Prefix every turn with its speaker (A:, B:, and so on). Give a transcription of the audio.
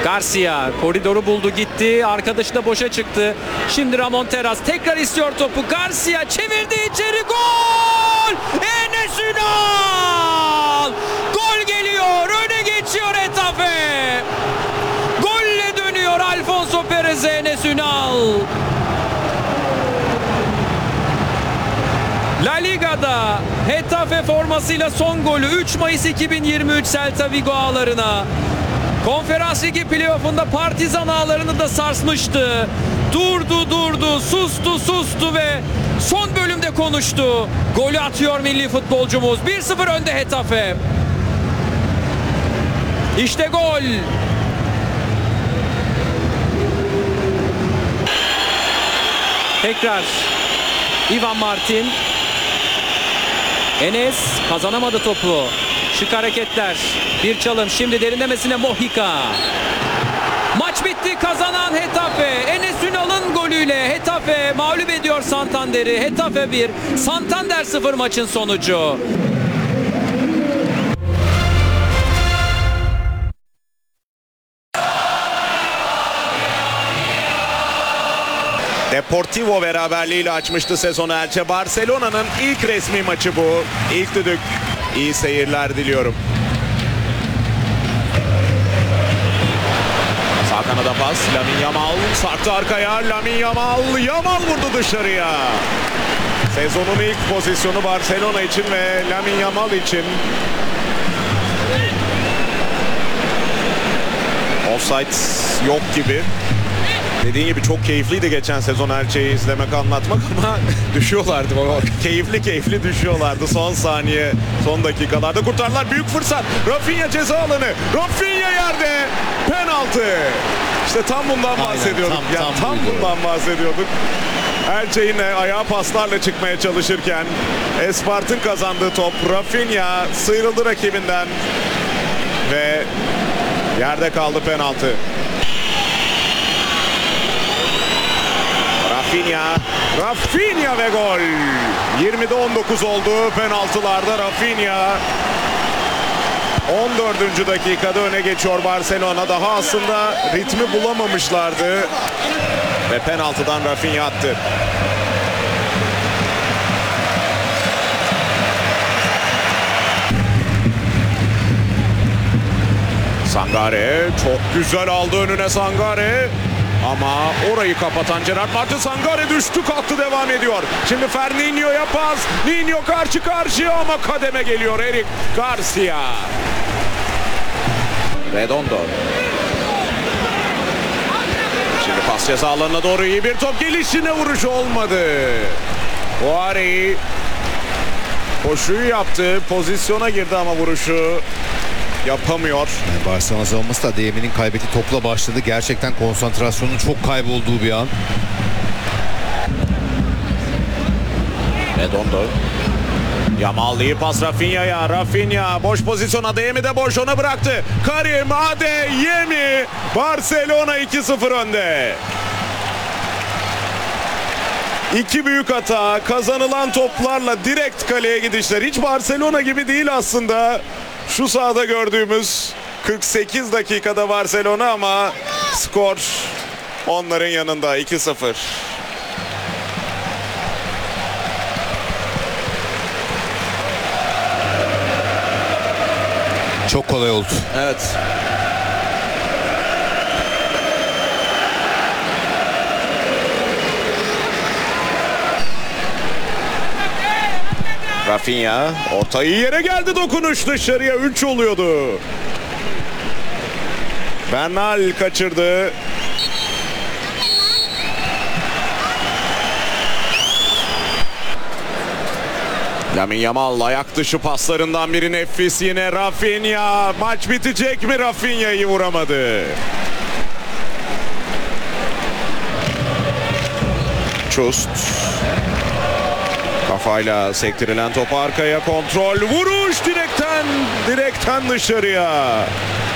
A: Garcia koridoru buldu, gitti. Arkadaşı da boşa çıktı. Şimdi Ramon Terras tekrar istiyor topu. Garcia çevirdi içeri. Gol! Enes Ünal! Gol geliyor. Öne geçiyor Getafe. Golle dönüyor Alfonso Perez'e Enes Ünal. La Liga'da Getafe formasıyla son golü 3 Mayıs 2023 Celta Vigo ağlarına. Konferans Ligi playoff'unda Partizan ağlarını da sarsmıştı. Durdu, sustu ve son bölümde konuştu. Golü atıyor milli futbolcumuz. 1-0 önde Getafe. İşte gol. Tekrar Ivan Martin. Enes kazanamadı topu. Şık hareketler. Bir çalım. Şimdi derinlemesine Mojica. Maç bitti. Kazanan Getafe. Enes Ünal'ın golüyle Getafe mağlup ediyor Santander'i. Getafe 1, Santander 0 maçın sonucu.
B: Deportivo beraberliğiyle açmıştı sezonu Elche. Barcelona'nın ilk resmi maçı bu. İlk düdük. İyi seyirler diliyorum. Sağ kanada pas. Lamine Yamal sarktı arkaya. Lamine Yamal vurdu dışarıya. Sezonun ilk pozisyonu Barcelona için ve Lamine Yamal için. Offside yok gibi. Dediğin gibi çok keyifliydi geçen sezon Elche'yi izlemek, anlatmak ama düşüyorlardı. Keyifli düşüyorlardı son saniye, son dakikalarda kurtardılar. Büyük fırsat. Rafinha ceza alanı. Rafinha yerde. Penaltı. İşte tam bundan bahsediyorduk. Tam bundan bahsediyorduk. Elche yine ayağa paslarla çıkmaya çalışırken Espart'ın kazandığı top. Rafinha sıyrıldı rakibinden ve yerde kaldı, penaltı. Rafinha ve gol. 20'de 19 oldu penaltılarda. Rafinha 14. dakikada öne geçiyor Barcelona. Daha aslında ritmi bulamamışlardı ve penaltıdan Rafinha attı. Sangare çok güzel aldı önüne Sangare. Ama orayı kapatan Gerard Martin. Sangare düştü, kalktı, devam ediyor. Şimdi Fernandinho'ya pas. Ninho karşı karşıya ama kademe geliyor Eric Garcia. Redondo. Şimdi pas ceza alanına doğru iyi bir top. Gelişine vuruş olmadı. Boari koşuyu yaptı. Pozisyona girdi ama vuruşu yapamıyor.
C: Yani Barcelona savunması da Adeyemi'nin kaybettiği topla başladı. Gerçekten konsantrasyonun çok kaybolduğu bir an.
B: Redondo. Yamal iyi pas Rafinha'ya. Rafinha boş pozisyon, Adeyemi de boş, ona bıraktı. Karim Adeyemi. Barcelona 2-0 önde. İki büyük hata, kazanılan toplarla direkt kaleye gidişler. Hiç Barcelona gibi değil aslında. Şu sahada gördüğümüz 48 dakikada Barcelona ama skor onların yanında 2-0.
C: Çok kolay oldu.
B: Evet. Rafinha orta iyi yere geldi, dokunuş dışarıya, 3 oluyordu. Bernal kaçırdı. Lamine Yamal ayak dışı paslarından biri nefis, yine Rafinha. Maç bitecek mi? Rafinha'yı vuramadı. Çust. Kafayla sektirilen top arkaya, kontrol, vuruş direkten dışarıya.